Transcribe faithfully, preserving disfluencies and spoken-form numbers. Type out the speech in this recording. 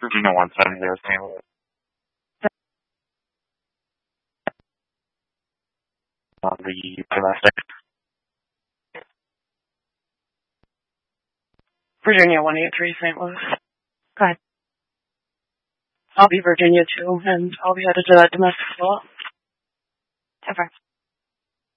Virginia one seven zero Saint Louis. On the domestic. Virginia one eight three Saint Louis. Go ahead. I'll be Virginia two, and I'll be headed to that domestic slot. Okay.